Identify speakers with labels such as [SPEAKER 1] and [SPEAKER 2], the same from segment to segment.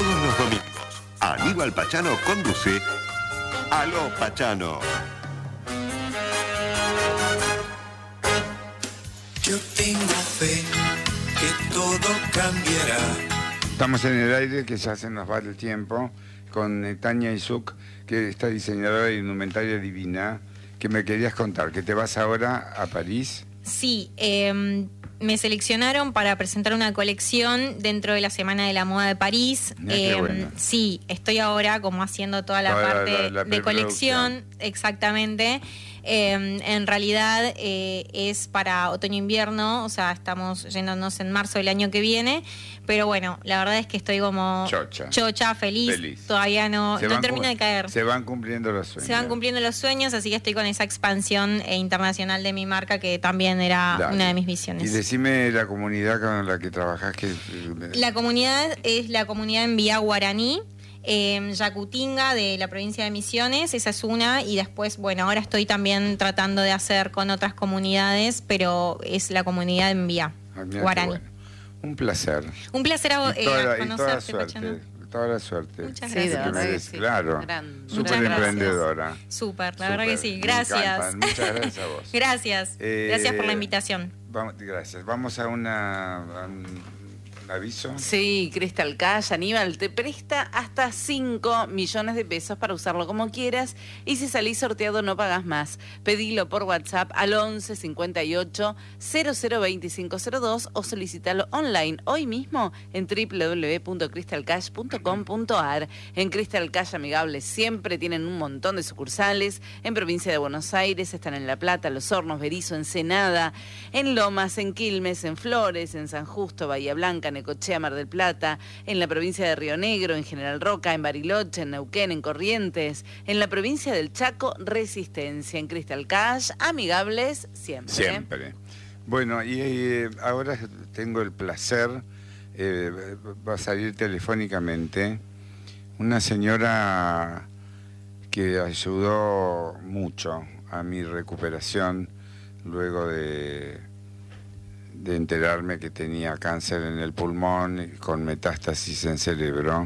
[SPEAKER 1] Todos los domingos, Aníbal Pachano conduce Aló Pachano.
[SPEAKER 2] Yo tengo fe que todo cambiará.
[SPEAKER 3] Estamos en el aire, que ya se nos va el tiempo, con Tania Isuk, que está diseñadora de indumentaria divina, que me querías contar, que te vas ahora a París.
[SPEAKER 4] Sí, me seleccionaron para presentar una colección dentro de la Semana de la Moda de París.
[SPEAKER 3] Qué bueno.
[SPEAKER 4] Sí, estoy ahora como haciendo toda la parte de colección, exactamente. En realidad es para otoño-invierno, o sea, estamos yéndonos en marzo del año que viene, pero bueno, la verdad es que estoy como chocha, feliz. Todavía no termina de caer.
[SPEAKER 3] Se van cumpliendo los sueños.
[SPEAKER 4] Se van cumpliendo los sueños, así que estoy con esa expansión internacional de mi marca, que también era una de mis visiones.
[SPEAKER 3] Y decime la comunidad con la que trabajás.
[SPEAKER 4] La comunidad es la comunidad en Vía Guaraní, Yacutinga, de la provincia de Misiones. Esa es una, y después, bueno, ahora estoy también tratando de hacer con otras comunidades, pero es la comunidad en Vía Guaraní. Bueno.
[SPEAKER 3] Un placer.
[SPEAKER 4] Un placer conocerte,
[SPEAKER 3] Pachano. Toda la suerte.
[SPEAKER 4] Muchas gracias.
[SPEAKER 3] Claro, súper emprendedora.
[SPEAKER 4] Súper, la verdad que sí. Gracias.
[SPEAKER 3] Muchas gracias a vos.
[SPEAKER 4] Gracias. Gracias por la invitación.
[SPEAKER 3] Gracias. Vamos a un aviso.
[SPEAKER 5] Sí, Crystal Cash, Aníbal, te presta hasta 5 millones de pesos para usarlo como quieras, y si salís sorteado no pagas más. Pedilo por WhatsApp al 11 58 002502 o solicítalo online hoy mismo en www.crystalcash.com.ar. En Crystal Cash Amigables siempre tienen un montón de sucursales. En Provincia de Buenos Aires están en La Plata, Los Hornos, Berisso, Ensenada, en Lomas, en Quilmes, en Flores, en San Justo, Bahía Blanca, Necochea, Mar del Plata, en la provincia de Río Negro, en General Roca, en Bariloche, en Neuquén, en Corrientes, en la provincia del Chaco, Resistencia. En Crystal Cash, amigables siempre.
[SPEAKER 3] Siempre. Bueno, y ahora tengo el placer, va a salir telefónicamente, una señora que ayudó mucho a mi recuperación luego de enterarme que tenía cáncer en el pulmón con metástasis en cerebro.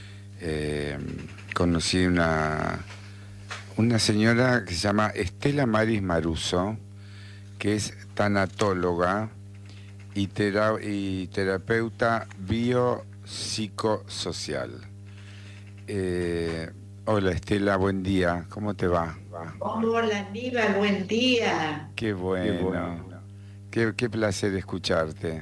[SPEAKER 3] Conocí una señora que se llama Estela Maris Maruso, que es tanatóloga y terapeuta biopsicosocial. Hola Estela, buen día, ¿cómo te va?
[SPEAKER 6] Hola Aníbal, buen día.
[SPEAKER 3] Qué bueno. Qué placer escucharte.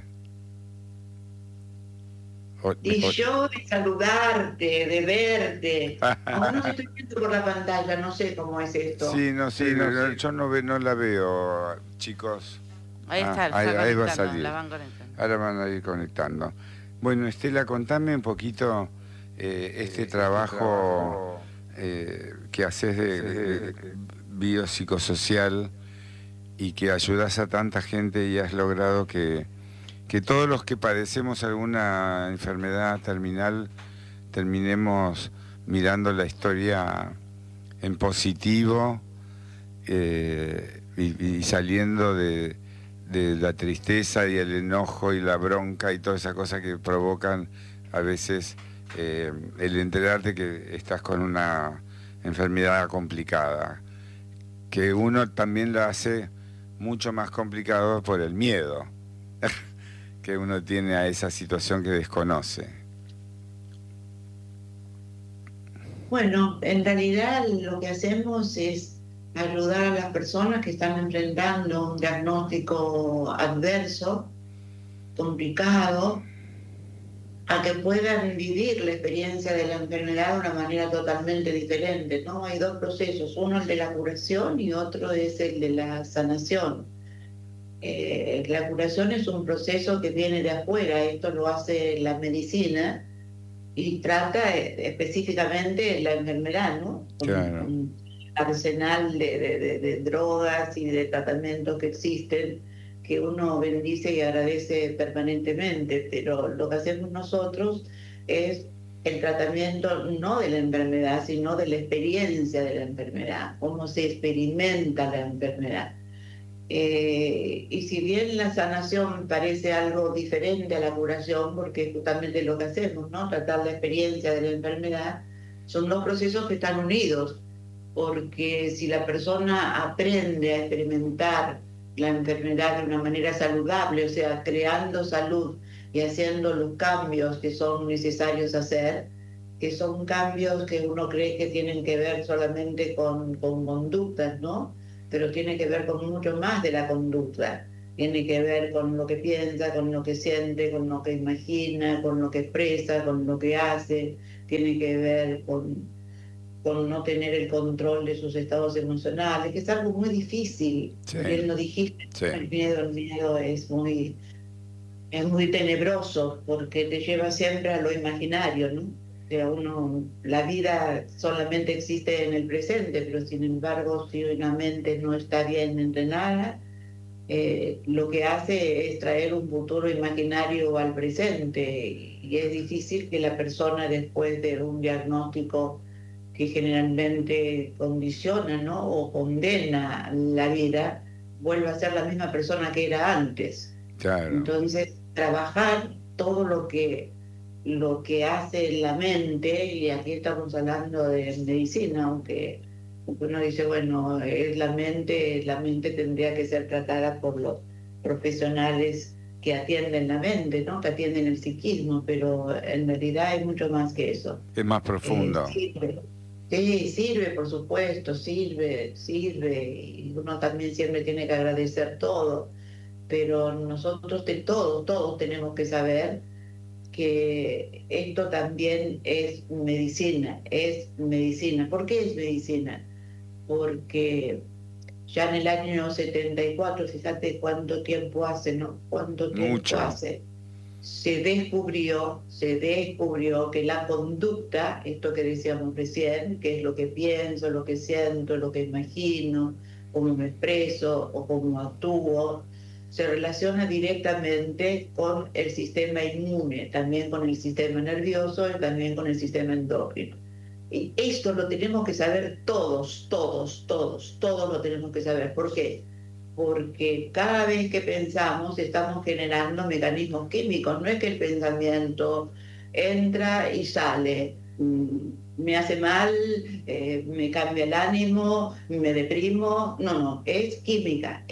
[SPEAKER 6] Yo de saludarte, de verte. Aún no estoy viendo por la pantalla, no sé cómo es esto.
[SPEAKER 3] Yo no la veo, chicos.
[SPEAKER 5] Ahí está,
[SPEAKER 3] ahí va a salir.
[SPEAKER 5] La van conectando.
[SPEAKER 3] Ahora van a ir conectando. Bueno, Estela, contame un poquito este trabajo que haces de biopsicosocial, y que ayudas a tanta gente, y has logrado que todos los que padecemos alguna enfermedad terminal terminemos mirando la historia en positivo, y saliendo de la tristeza y el enojo y la bronca y toda esa cosa que provocan a veces el enterarte que estás con una enfermedad complicada, que uno también la hace mucho más complicado por el miedo que uno tiene a esa situación que desconoce.
[SPEAKER 6] Bueno, en realidad lo que hacemos es ayudar a las personas que están enfrentando un diagnóstico adverso, complicado, a que puedan vivir la experiencia de la enfermedad de una manera totalmente diferente, ¿no? Hay dos procesos, uno el de la curación y otro es el de la sanación. La curación es un proceso que viene de afuera, esto lo hace la medicina y trata específicamente la enfermedad, ¿no?
[SPEAKER 3] Claro.
[SPEAKER 6] Un arsenal de drogas y de tratamientos que existen, que uno bendice y agradece permanentemente, pero lo que hacemos nosotros es el tratamiento no de la enfermedad, sino de la experiencia de la enfermedad, cómo se experimenta la enfermedad. Y si bien la sanación parece algo diferente a la curación, porque es justamente lo que hacemos, ¿no? Tratar la experiencia de la enfermedad, son dos procesos que están unidos, porque si la persona aprende a experimentar la enfermedad de una manera saludable, o sea, creando salud y haciendo los cambios que son necesarios hacer, que son cambios que uno cree que tienen que ver solamente con conductas, ¿no? Pero tiene que ver con mucho más de la conducta. Tiene que ver con lo que piensa, con lo que siente, con lo que imagina, con lo que expresa, con lo que hace. Tiene que ver con no tener el control de sus estados emocionales, que es algo muy difícil.
[SPEAKER 3] Sí.
[SPEAKER 6] Bien lo dijiste,
[SPEAKER 3] Sí.
[SPEAKER 6] el miedo es muy tenebroso, porque te lleva siempre a lo imaginario, ¿no? O sea, la vida solamente existe en el presente, pero sin embargo, si una mente no está bien entrenada, lo que hace es traer un futuro imaginario al presente, y es difícil que la persona, después de un diagnóstico que generalmente condiciona, ¿no? O condena la vida, vuelva a ser la misma persona que era antes.
[SPEAKER 3] Claro.
[SPEAKER 6] Entonces, trabajar todo lo que hace la mente, y aquí estamos hablando de medicina, aunque uno dice, bueno, es la mente tendría que ser tratada por los profesionales que atienden la mente, ¿no? Que atienden el psiquismo, pero en realidad hay mucho más que eso.
[SPEAKER 3] Es más profundo.
[SPEAKER 6] Sirve. Sí, sirve, por supuesto, sirve, y uno también siempre tiene que agradecer todo, pero nosotros todos tenemos que saber que esto también es medicina. ¿Por qué es medicina? Porque ya en el año 74, fíjate cuánto tiempo hace, ¿no? Cuánto tiempo
[SPEAKER 3] Mucho.
[SPEAKER 6] hace. Se descubrió que la conducta, esto que decíamos recién, que es lo que pienso, lo que siento, lo que imagino, cómo me expreso o cómo actúo, se relaciona directamente con el sistema inmune, también con el sistema nervioso y también con el sistema endocrino. Y esto lo tenemos que saber todos lo tenemos que saber. ¿Por qué? Porque cada vez que pensamos estamos generando mecanismos químicos. No es que el pensamiento entra y sale, me hace mal, me cambia el ánimo, me deprimo. No, es química.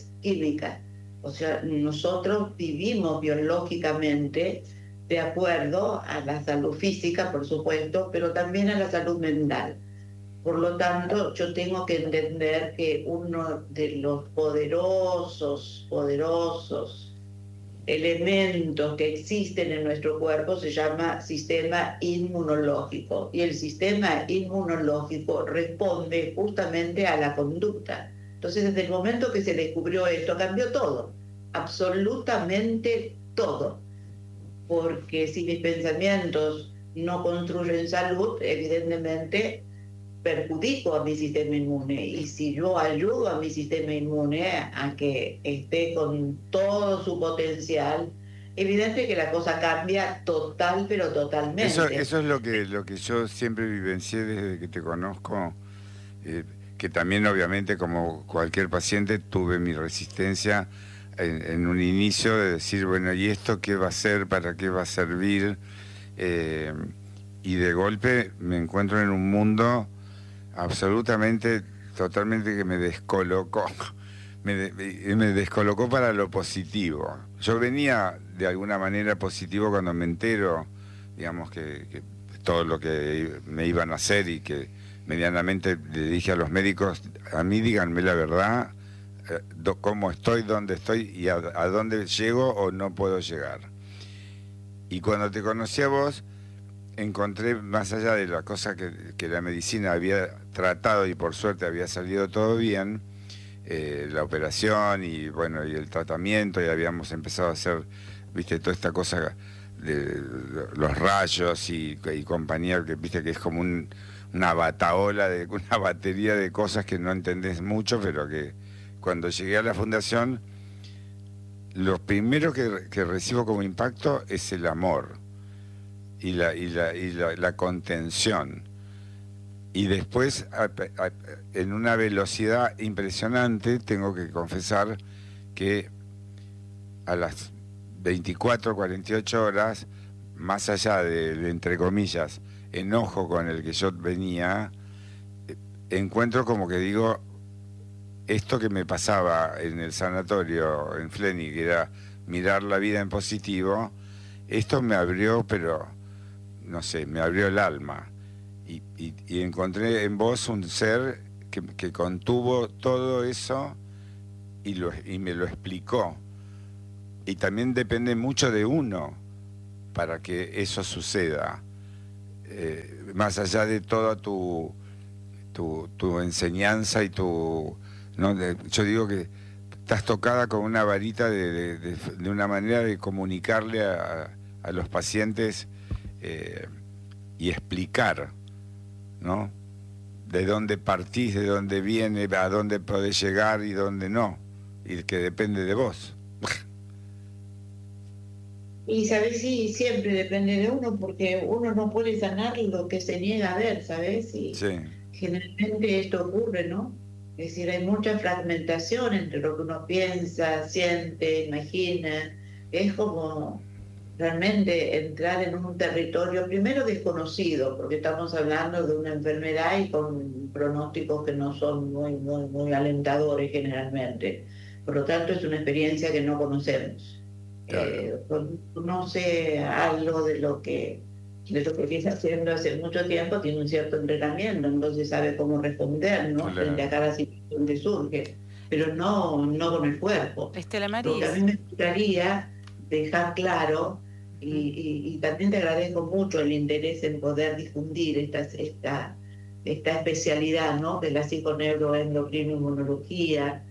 [SPEAKER 6] O sea, nosotros vivimos biológicamente de acuerdo a la salud física, por supuesto, pero también a la salud mental. Por lo tanto, yo tengo que entender que uno de los poderosos elementos que existen en nuestro cuerpo se llama sistema inmunológico. Y el sistema inmunológico responde justamente a la conducta. Entonces, desde el momento que se descubrió esto, cambió todo, absolutamente todo. Porque si mis pensamientos no construyen salud, evidentemente perjudico a mi sistema inmune. Y si yo ayudo a mi sistema inmune a que esté con todo su potencial, evidente que la cosa cambia pero totalmente.
[SPEAKER 3] Eso es lo que yo siempre vivencié desde que te conozco, que también obviamente como cualquier paciente tuve mi resistencia en un inicio de decir, bueno, ¿y esto qué va a ser? ¿Para qué va a servir? Y de golpe me encuentro en un mundo totalmente que me descolocó. Me descolocó para lo positivo. Yo venía de alguna manera positivo cuando me entero, digamos, que todo lo que me iban a hacer, y que medianamente le dije a los médicos, a mí díganme la verdad, cómo estoy, dónde estoy y a dónde llego o no puedo llegar. Y cuando te conocí a vos, encontré, más allá de la cosa que la medicina había tratado y por suerte había salido todo bien, la operación y bueno, y el tratamiento, y habíamos empezado a hacer, viste, toda esta cosa de los rayos y compañía, que viste que es como una bataola, una batería de cosas que no entendés mucho, pero que cuando llegué a la fundación, lo primero que recibo como impacto es el amor y la contención. Y después, en una velocidad impresionante, tengo que confesar que a las 24, 48 horas, más allá del, entre comillas, enojo con el que yo venía, encuentro como que digo, esto que me pasaba en el sanatorio en Fleni, que era mirar la vida en positivo, esto me abrió, pero no sé, me abrió el alma. Y encontré en vos un ser que contuvo todo eso y me lo explicó. Y también depende mucho de uno para que eso suceda. Más allá de toda tu enseñanza y tu... ¿no? Yo digo que estás tocada con una varita de una manera de comunicarle a los pacientes y explicar, ¿no? De dónde partís, de dónde viene, a dónde podés llegar y dónde no, y que depende de vos.
[SPEAKER 6] Y sabes, sí, siempre depende de uno, porque uno no puede sanar lo que se niega a ver, ¿sabes? Y
[SPEAKER 3] Sí.
[SPEAKER 6] generalmente esto ocurre, ¿no? Es decir, hay mucha fragmentación entre lo que uno piensa, siente, imagina. Es como realmente entrar en un territorio primero desconocido, porque estamos hablando de una enfermedad y con pronósticos que no son muy alentadores generalmente. Por lo tanto, es una experiencia que no conocemos.
[SPEAKER 3] Claro.
[SPEAKER 6] Conoce algo de lo que viene haciendo hace mucho tiempo, tiene un cierto entrenamiento, entonces sabe cómo responder, ¿no?
[SPEAKER 3] Claro.
[SPEAKER 6] Frente a cada situación que surge, pero no con el cuerpo.
[SPEAKER 5] Estela
[SPEAKER 6] Lo que a
[SPEAKER 5] Maris.
[SPEAKER 6] mí me gustaría dejar claro, y también te agradezco mucho el interés en poder difundir esta especialidad, ¿no? De la psiconeuroendocrinoinmunología,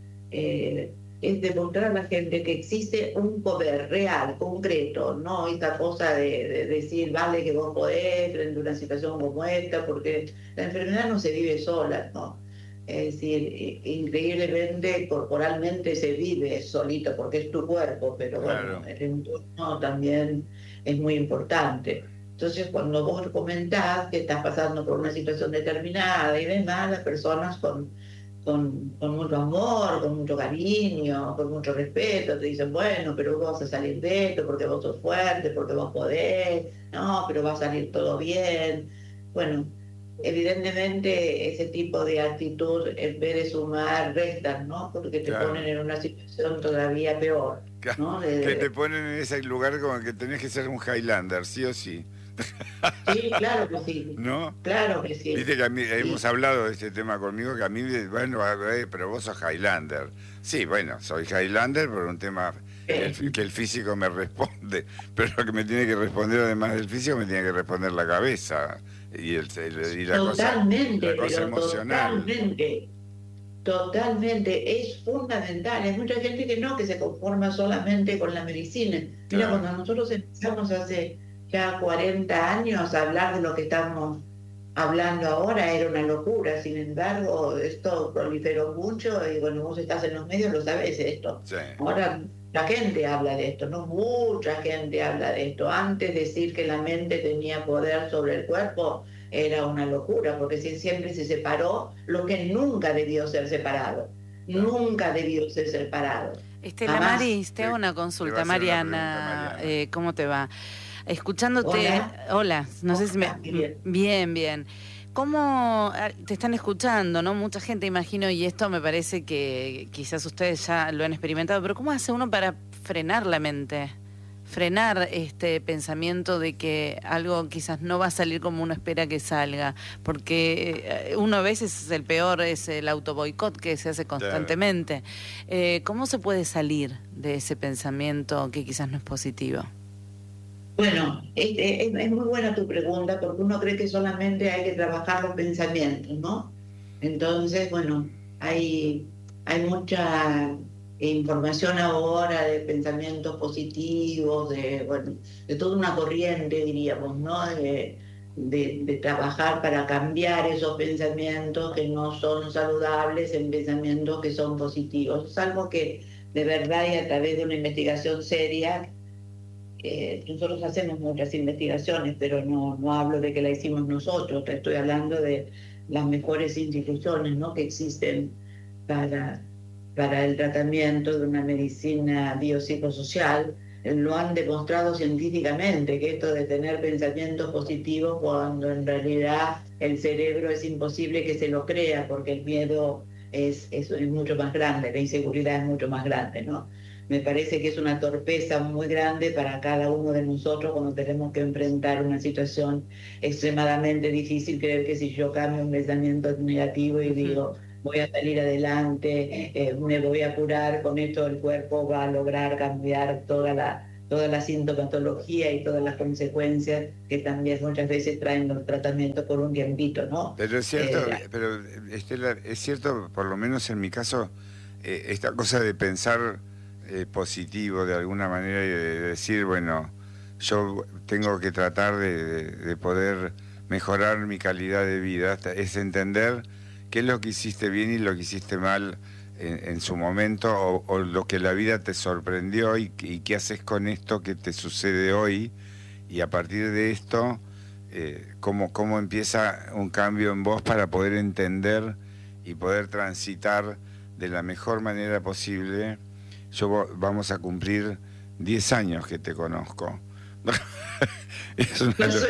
[SPEAKER 6] es demostrar a la gente que existe un poder real, concreto, no esta cosa de decir, vale, que vos podés frente a una situación como esta, porque la enfermedad no se vive sola, ¿no? Es decir, increíblemente corporalmente se vive solito porque es tu cuerpo, pero
[SPEAKER 3] Claro.
[SPEAKER 6] bueno, el entorno también es muy importante. Entonces, cuando vos comentás que estás pasando por una situación determinada y demás, las personas con mucho amor, con mucho cariño, con mucho respeto, te dicen, bueno, pero vos vas a salir de esto porque vos sos fuerte, porque vos podés, no, pero va a salir todo bien. Bueno, evidentemente ese tipo de actitud, en vez de sumar, restan, ¿no? Porque te
[SPEAKER 3] Claro.
[SPEAKER 6] ponen en una situación todavía peor, ¿no?
[SPEAKER 3] Que te ponen en ese lugar como que tenés que ser un Highlander, sí o sí.
[SPEAKER 6] Sí, claro que sí.
[SPEAKER 3] ¿No?
[SPEAKER 6] Claro que sí.
[SPEAKER 3] Viste que a mí,
[SPEAKER 6] Sí.
[SPEAKER 3] hemos hablado de este tema conmigo, que a mí, bueno, pero vos sos Highlander. Sí, bueno, soy Highlander por un tema que el físico me responde, pero lo que me tiene que responder además del físico me tiene que responder la cabeza y la
[SPEAKER 6] Totalmente,
[SPEAKER 3] cosa
[SPEAKER 6] pero
[SPEAKER 3] emocional.
[SPEAKER 6] Totalmente, es fundamental. Hay mucha gente que se conforma solamente con la medicina. Mira,
[SPEAKER 3] Claro.
[SPEAKER 6] cuando nosotros empezamos hace ya 40 años a hablar de lo que estamos hablando ahora, era una locura. Sin embargo, esto proliferó mucho y bueno, vos estás en los medios, lo sabés esto.
[SPEAKER 3] Sí.
[SPEAKER 6] Ahora la gente habla de esto, ¿no? Mucha gente habla de esto. Antes decir que la mente tenía poder sobre el cuerpo era una locura, porque siempre se separó lo que nunca debió ser separado. Nunca debió ser separado.
[SPEAKER 5] Estela
[SPEAKER 6] Jamás.
[SPEAKER 5] Maris, te hago una consulta,
[SPEAKER 3] Te va a hacer una
[SPEAKER 5] Mariana.
[SPEAKER 3] pregunta, Mariana.
[SPEAKER 5] ¿Cómo te va? Escuchándote, hola, no sé si me...
[SPEAKER 6] Bien.
[SPEAKER 5] Bien. ¿Cómo te están escuchando, no? Mucha gente, imagino, y esto me parece que quizás ustedes ya lo han experimentado, pero ¿cómo hace uno para frenar la mente? Frenar este pensamiento de que algo quizás no va a salir como uno espera que salga, porque uno a veces es el peor, es el autoboicot que se hace constantemente. ¿Cómo se puede salir de ese pensamiento que quizás no es positivo?
[SPEAKER 6] Bueno, es muy buena tu pregunta, porque uno cree que solamente hay que trabajar los pensamientos, ¿no? Entonces, bueno, hay mucha información ahora de pensamientos positivos, de toda una corriente, diríamos, ¿no? De trabajar para cambiar esos pensamientos que no son saludables en pensamientos que son positivos. Es algo que de verdad y a través de una investigación seria, nosotros hacemos muchas investigaciones, pero no hablo de que la hicimos nosotros, estoy hablando de las mejores instituciones, ¿no?, que existen para el tratamiento de una medicina biopsicosocial, lo han demostrado científicamente, que esto de tener pensamientos positivos cuando en realidad el cerebro es imposible que se lo crea, porque el miedo es mucho más grande, la inseguridad es mucho más grande, ¿no? Me parece que es una torpeza muy grande para cada uno de nosotros cuando tenemos que enfrentar una situación extremadamente difícil, creer que si yo cambio un pensamiento negativo y digo voy a salir adelante, me voy a curar, con esto el cuerpo va a lograr cambiar toda la sintomatología y todas las consecuencias que también muchas veces traen los tratamientos por un tiempito, ¿no?
[SPEAKER 3] Pero es cierto, Estela, es cierto, por lo menos en mi caso, esta cosa de pensar positivo de alguna manera y de decir, bueno, yo tengo que tratar de poder mejorar mi calidad de vida, es entender qué es lo que hiciste bien y lo que hiciste mal en su momento, o lo que la vida te sorprendió y qué haces con esto que te sucede hoy, y a partir de esto, cómo empieza un cambio en vos para poder entender y poder transitar de la mejor manera posible. Vamos a cumplir 10 años que te conozco. Es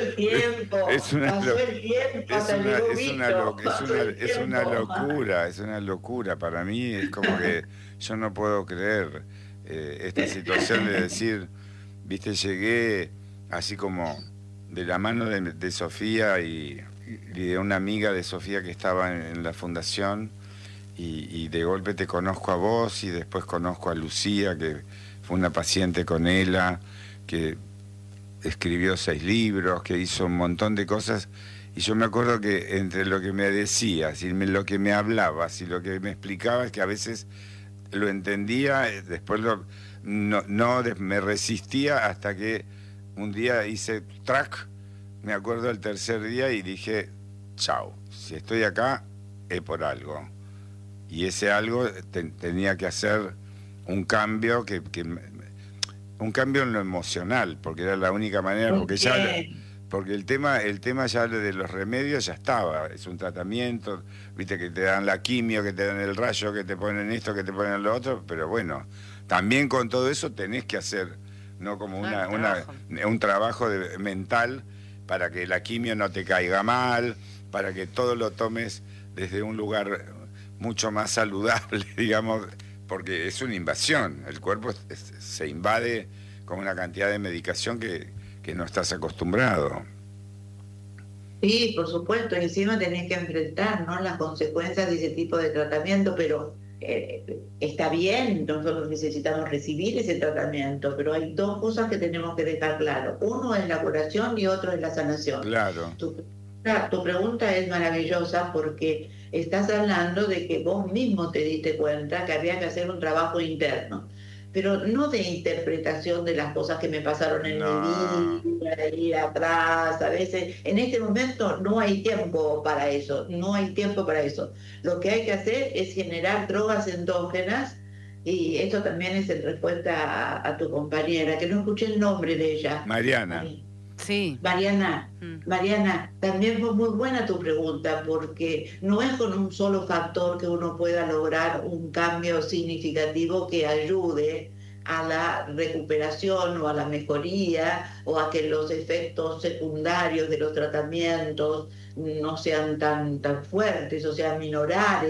[SPEAKER 3] una locura para mí. Es como que yo no puedo creer esta situación de decir, viste, llegué así como de la mano de Sofía y de una amiga de Sofía que estaba en la fundación, y de golpe te conozco a vos, y después conozco a Lucía, que fue una paciente con ella, que escribió 6 libros, que hizo un montón de cosas, y yo me acuerdo que entre lo que me decías y lo que me hablabas y lo que me explicabas, que a veces lo entendía, después me resistía, hasta que un día hice track, me acuerdo el tercer día, y dije, chao, si estoy acá es por algo. Y ese algo tenía que hacer un cambio, un cambio en lo emocional, porque era la única manera, porque el tema ya de los remedios ya estaba, es un tratamiento, viste, que te dan la quimio, que te dan el rayo, que te ponen esto, que te ponen lo otro, pero bueno, también con todo eso tenés que hacer, no como un trabajo mental, para que la quimio no te caiga mal, para que todo lo tomes desde un lugar mucho más saludable, digamos, porque es una invasión, el cuerpo se invade con una cantidad de medicación que no estás acostumbrado.
[SPEAKER 6] Sí, por supuesto, encima tenés que enfrentar, ¿no?, las consecuencias de ese tipo de tratamiento, pero está bien, nosotros necesitamos recibir ese tratamiento, pero hay 2 cosas que tenemos que dejar claro. Uno es la curación y otro es la sanación.
[SPEAKER 3] Claro.
[SPEAKER 6] Tu pregunta es maravillosa, porque estás hablando de que vos mismo te diste cuenta que había que hacer un trabajo interno, pero no de interpretación de las cosas que me pasaron en mi vida, de ir atrás. A veces, en este momento no hay tiempo para eso, Lo que hay que hacer es generar drogas endógenas, y esto también es en respuesta a tu compañera, que no escuché el nombre de ella.
[SPEAKER 3] Mariana.
[SPEAKER 5] Sí.
[SPEAKER 6] Mariana, también fue muy buena tu pregunta, porque no es con un solo factor que uno pueda lograr un cambio significativo que ayude a la recuperación o a la mejoría, o a que los efectos secundarios de los tratamientos no sean tan fuertes, o sea, minorar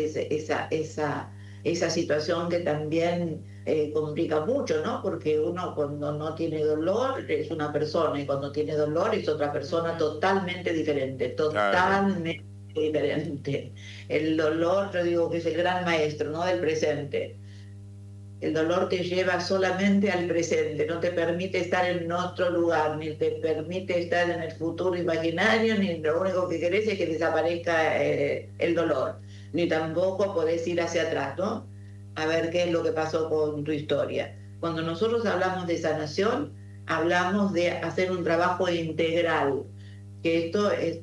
[SPEAKER 6] esa situación que también complica mucho, ¿no? Porque uno, cuando no tiene dolor, es una persona, y cuando tiene dolor es otra persona totalmente diferente, diferente. El dolor, yo digo que es el gran maestro, ¿no?, del presente. El dolor te lleva solamente al presente, no te permite estar en otro lugar, ni te permite estar en el futuro imaginario, ni lo único que querés es que desaparezca el dolor, ni tampoco podés ir hacia atrás, ¿no?, a ver qué es lo que pasó con tu historia. Cuando nosotros hablamos de sanación, hablamos de hacer un trabajo integral, que esto es,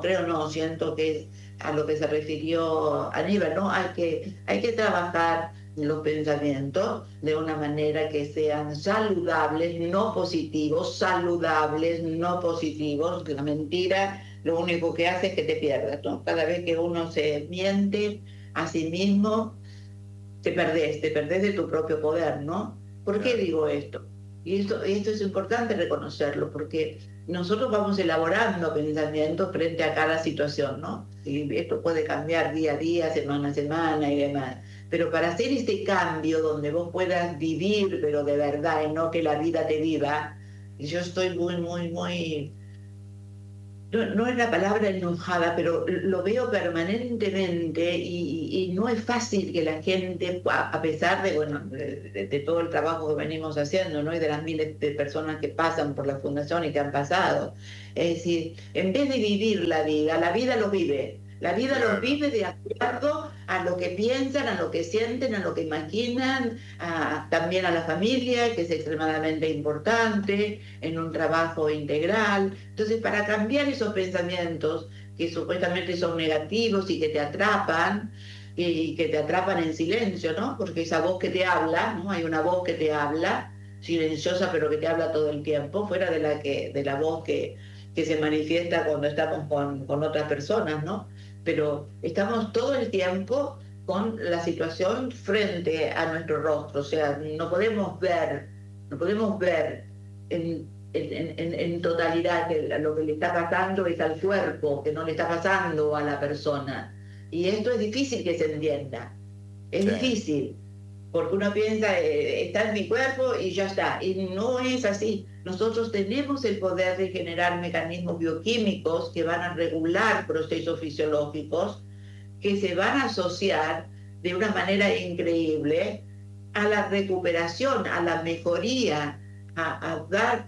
[SPEAKER 6] siento que es a lo que se refirió Aníbal, ¿no? Hay que trabajar los pensamientos de una manera que sean saludables, no positivos, saludables, no positivos. La mentira lo único que hace es que te pierdas, ¿no? Cada vez que uno se miente a sí mismo, te perdés de tu propio poder, ¿no? ¿Por qué digo esto? Y esto es importante reconocerlo, porque nosotros vamos elaborando pensamientos frente a cada situación, ¿no? Y esto puede cambiar día a día, semana a semana y demás. Pero para hacer este cambio donde vos puedas vivir, pero de verdad, y no que la vida te viva, yo estoy muy... No es la palabra enojada, pero lo veo permanentemente y no es fácil que la gente, a pesar de, bueno, de todo el trabajo que venimos haciendo, ¿no? Y de las miles de personas que pasan por la fundación y que han pasado. Es decir, en vez de vivir la vida lo vive. La vida los vive de acuerdo a lo que piensan, a lo que sienten, a lo que imaginan, también a la familia, que es extremadamente importante, en un trabajo integral. Entonces, para cambiar esos pensamientos que supuestamente son negativos y que te atrapan, y que te atrapan en silencio, ¿no? Porque esa voz que te habla, ¿no? Hay una voz que te habla, silenciosa, pero que te habla todo el tiempo, fuera de la voz que se manifiesta cuando estamos con otras personas, ¿no? Pero estamos todo el tiempo con la situación frente a nuestro rostro, o sea, no podemos ver en totalidad que lo que le está pasando es al cuerpo, que no le está pasando a la persona. Y esto es difícil que se entienda, es difícil, porque uno piensa, está en mi cuerpo y ya está, y no es así. Nosotros tenemos el poder de generar mecanismos bioquímicos que van a regular procesos fisiológicos, que se van a asociar de una manera increíble a la recuperación, a la mejoría, a dar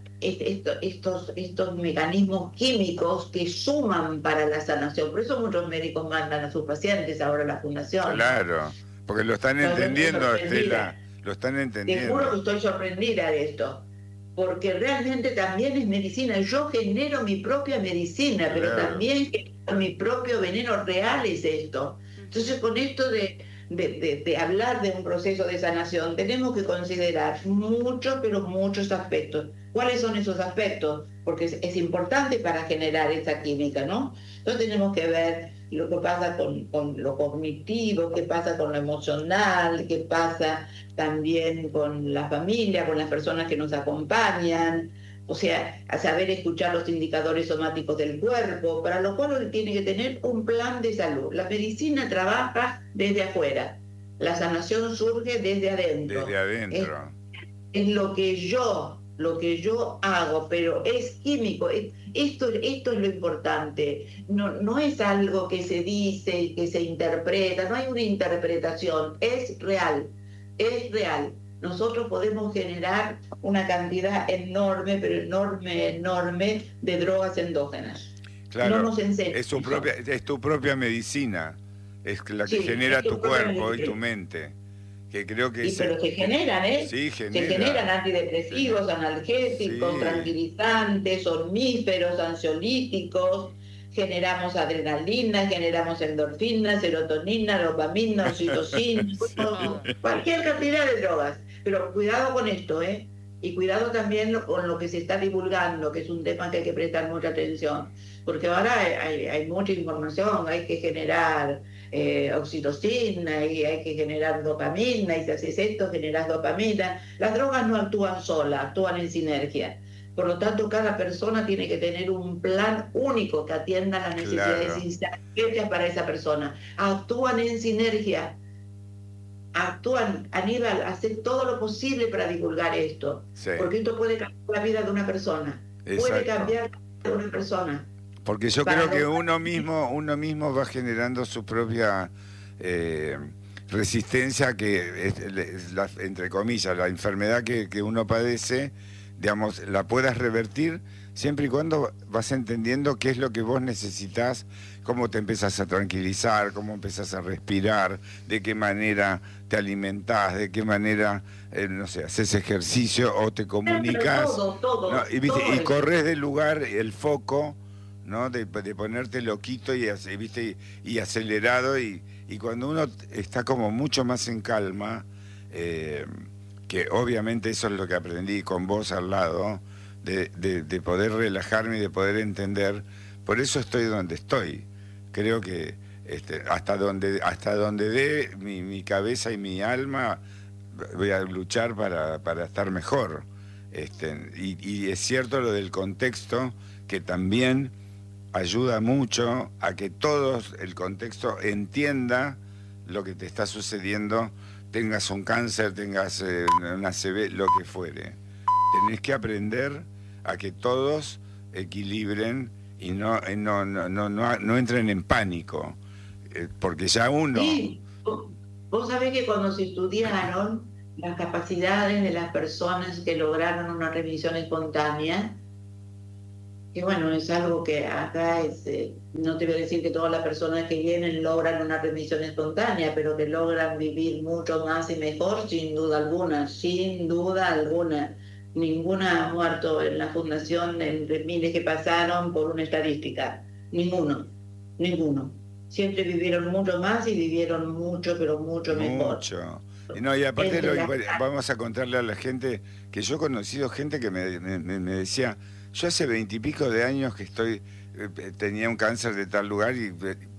[SPEAKER 6] estos mecanismos químicos que suman para la sanación. Por eso muchos médicos mandan a sus pacientes ahora a la fundación.
[SPEAKER 3] Claro, porque lo están entendiendo, Estela, lo están entendiendo.
[SPEAKER 6] Te juro que estoy sorprendida de esto, porque realmente también es medicina. Yo genero mi propia medicina, pero también genero mi propio veneno real, es esto. Entonces, con esto de hablar de un proceso de sanación, tenemos que considerar muchos, pero muchos aspectos. ¿Cuáles son esos aspectos? Porque es importante para generar esa química, ¿no? Entonces tenemos que ver lo que pasa con lo cognitivo, qué pasa con lo emocional, qué pasa también con la familia, con las personas que nos acompañan, o sea, a saber escuchar los indicadores somáticos del cuerpo, para lo cual uno tiene que tener un plan de salud. La medicina trabaja desde afuera, la sanación surge desde adentro.
[SPEAKER 3] Desde adentro.
[SPEAKER 6] Es lo que yo hago, pero es químico. Esto es lo importante. No es algo que se dice y que se interpreta, no hay una interpretación, es real. Nosotros podemos generar una cantidad enorme, pero enorme, de drogas endógenas.
[SPEAKER 3] Claro,
[SPEAKER 6] no nos enseñan.
[SPEAKER 3] Es tu propia medicina, es la que genera tu cuerpo y tu mente. Que creo que
[SPEAKER 6] pero se generan,
[SPEAKER 3] Sí,
[SPEAKER 6] se generan antidepresivos, analgésicos, tranquilizantes, omníferos, ansiolíticos. Generamos adrenalina, generamos endorfina, serotonina, dopamina, oxitocina, cualquier cantidad de drogas. Pero cuidado con esto, y cuidado también con lo que se está divulgando, que es un tema que hay que prestar mucha atención, porque ahora hay mucha información, hay que generar oxitocina y hay que generar dopamina, y si haces esto generas dopamina. Las drogas no actúan solas, actúan en sinergia. Por lo tanto, cada persona tiene que tener un plan único que atienda las necesidades instantáneas para esa persona. Actúan en sinergia. Actúan, Aníbal, hacer todo lo posible para divulgar esto. Porque esto puede cambiar la vida de una persona. Puede cambiar la vida de una persona.
[SPEAKER 3] Porque yo creo que uno mismo va generando su propia resistencia, que es entre comillas, la enfermedad que uno padece, digamos, la puedas revertir siempre y cuando vas entendiendo qué es lo que vos necesitas, cómo te empezás a tranquilizar, cómo empezás a respirar, de qué manera te alimentás, de qué manera, no sé, haces ejercicio o te comunicas.
[SPEAKER 6] Todo,
[SPEAKER 3] ¿no? Y corres del lugar, el foco, ¿no? De ponerte loquito y acelerado, y cuando uno está como mucho más en calma, que obviamente eso es lo que aprendí con vos al lado, de poder relajarme y de poder entender. Por eso estoy donde estoy. Creo que hasta donde dé mi cabeza y mi alma, voy a luchar para estar mejor. Y es cierto lo del contexto, que también ayuda mucho a que todos el contexto entienda lo que te está sucediendo, tengas un cáncer, tengas una ACV, lo que fuere. Tenés que aprender a que todos equilibren y no entren en pánico, porque ya uno...
[SPEAKER 6] Sí, vos sabés que cuando se estudiaron las capacidades de las personas que lograron una remisión espontánea, que bueno, es algo que acá no te voy a decir que todas las personas que vienen logran una remisión espontánea, pero que logran vivir mucho más y mejor, sin duda alguna, sin duda alguna. Ninguna ha muerto en la fundación entre miles que pasaron por una estadística. Ninguno. Siempre vivieron mucho más y vivieron mucho, pero mucho mejor.
[SPEAKER 3] Mucho. Y aparte vamos a contarle a la gente que yo he conocido gente que me decía, yo hace 20 y pico de años que tenía un cáncer de tal lugar y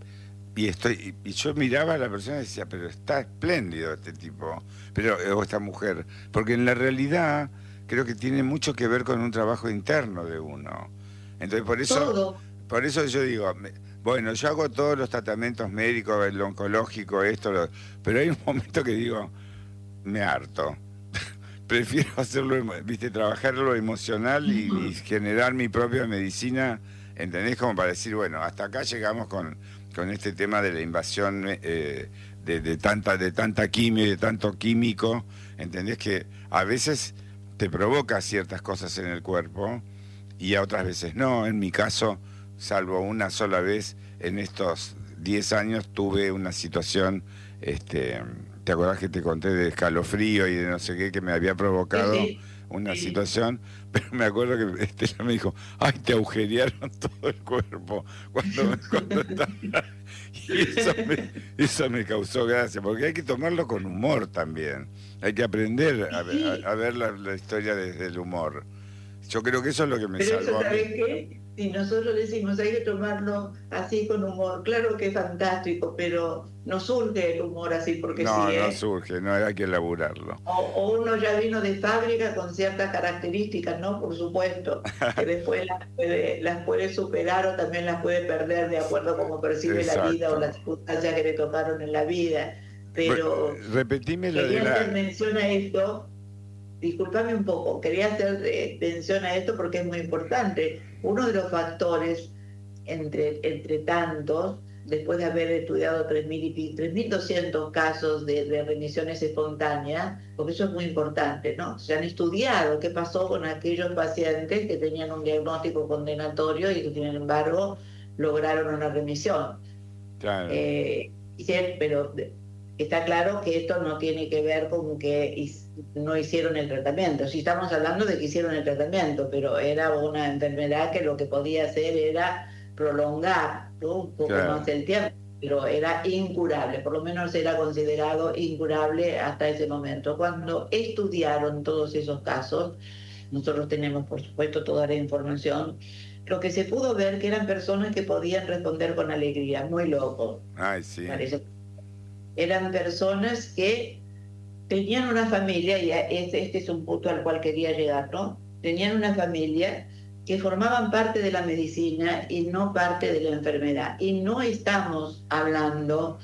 [SPEAKER 3] yo miraba a la persona y decía, pero está espléndido este tipo, o esta mujer, porque en la realidad creo que tiene mucho que ver con un trabajo interno de uno. Entonces por eso yo digo, bueno, yo hago todos los tratamientos médicos, el oncológico, pero hay un momento que digo, me harto. Prefiero hacerlo, trabajar lo emocional y generar mi propia medicina, ¿entendés? Como para decir, bueno, hasta acá llegamos con este tema de la invasión de tanta quimio y de tanto químico, ¿entendés? Que a veces te provoca ciertas cosas en el cuerpo y a otras veces no. En mi caso, salvo una sola vez en estos 10 años, tuve una situación... ¿te acordás que te conté de escalofrío y de no sé qué, que me había provocado una situación? Pero me acuerdo que Estela me dijo, ay, te agujerearon todo el cuerpo cuando estaba... Y eso me causó gracia, porque hay que tomarlo con humor también. Hay que aprender a ver la historia desde el humor. Yo creo que eso es lo que me salvó a mí.
[SPEAKER 6] ¿Sabés qué? Si nosotros decimos hay que tomarlo así con humor, claro que es fantástico, pero no surge el humor así porque
[SPEAKER 3] no,
[SPEAKER 6] sí.
[SPEAKER 3] No surge, no hay que elaborarlo.
[SPEAKER 6] O uno ya vino de fábrica con ciertas características, ¿no? Por supuesto, que después las puede superar o también las puede perder de acuerdo a cómo percibe la vida o las circunstancias que le tocaron en la vida. Pero
[SPEAKER 3] bueno, repetime lo de
[SPEAKER 6] hacer mención a esto. Disculpame un poco, quería hacer mención a esto porque es muy importante. Uno de los factores, entre tantos, después de haber estudiado 3.200 casos de remisiones espontáneas, porque eso es muy importante, ¿no? Se han estudiado qué pasó con aquellos pacientes que tenían un diagnóstico condenatorio y que, sin embargo, lograron una remisión.
[SPEAKER 3] Claro.
[SPEAKER 6] Pero está claro que esto no tiene que ver con que no hicieron el tratamiento. Sí, estamos hablando de que hicieron el tratamiento, pero era una enfermedad que lo que podía hacer era prolongar, ¿no? Un poco más el tiempo, pero era incurable, por lo menos era considerado incurable hasta ese momento. Cuando estudiaron todos esos casos, nosotros tenemos por supuesto toda la información, lo que se pudo ver que eran personas que podían responder con alegría, muy loco.
[SPEAKER 3] Ay, sí.
[SPEAKER 6] Parece. Eran personas que tenían una familia, y este es un punto al cual quería llegar, ¿no? Tenían una familia que formaban parte de la medicina y no parte de la enfermedad. Y no estamos hablando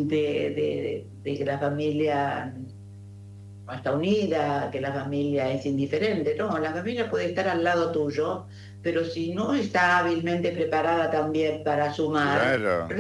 [SPEAKER 6] de que la familia no está unida, que la familia es indiferente. No, la familia puede estar al lado tuyo, pero si no está hábilmente preparada también para sumar,
[SPEAKER 3] claro,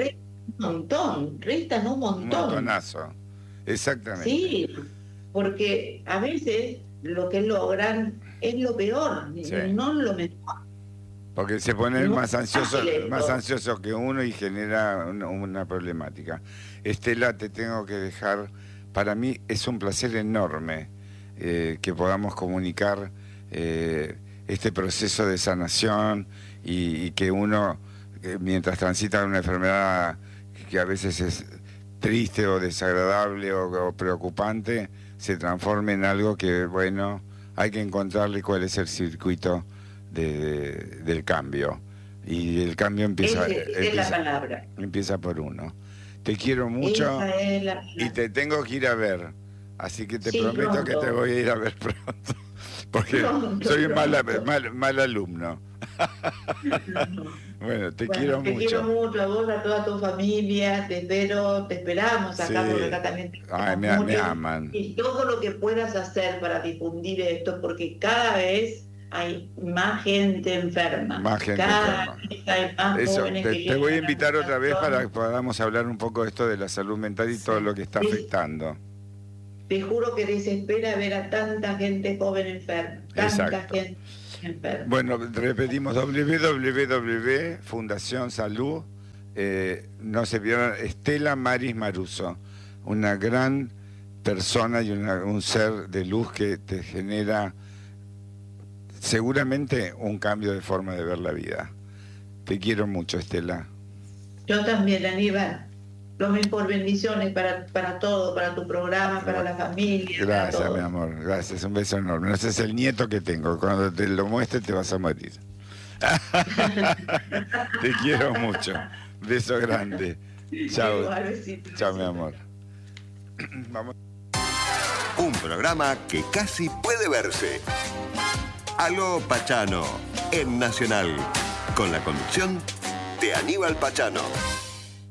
[SPEAKER 6] restan un montón.
[SPEAKER 3] Un montonazo, exactamente.
[SPEAKER 6] Sí, porque a veces lo que logran es lo peor, sí, no lo mejor.
[SPEAKER 3] Porque se ponen más ansiosos que uno y genera una problemática. Estela, te tengo que dejar. Para mí es un placer enorme que podamos comunicar este proceso de sanación y que uno, mientras transita una enfermedad que a veces es triste o desagradable o preocupante, se transforme en algo que, bueno, hay que encontrarle cuál es el circuito del cambio. Y el cambio empieza por uno. Te quiero mucho y te tengo que ir a ver. Así que te prometo pronto. Que te voy a ir a ver pronto. Porque soy un mal alumno. Bueno, te quiero mucho.
[SPEAKER 6] Te quiero mucho a vos, a toda tu familia. Te esperamos acá, porque acá también
[SPEAKER 3] me aman.
[SPEAKER 6] Y todo lo que puedas hacer para difundir esto, porque cada vez hay más gente enferma.
[SPEAKER 3] Cada vez hay más jóvenes que te voy a invitar otra vez para que podamos hablar un poco de esto de la salud mental y todo lo que está afectando.
[SPEAKER 6] Te juro que desespera ver a tanta gente joven enferma. Tanta gente enferma.
[SPEAKER 3] Bueno, repetimos, Fundación Salud. No se vieron, Estela Maris Maruso, una gran persona y un ser de luz que te genera seguramente un cambio de forma de ver la vida. Te quiero mucho, Estela.
[SPEAKER 6] Yo también, Aníbal. Lo mejor, bendiciones para todo, para tu programa, para la familia.
[SPEAKER 3] Gracias, mi amor, gracias, un beso enorme. No, ese es el nieto que tengo, cuando te lo muestre te vas a morir. Te quiero mucho, beso grande. Chao, chao, mi amor. Vamos.
[SPEAKER 1] Un programa que casi puede verse. Aló Pachano, en Nacional, con la conducción de Aníbal Pachano.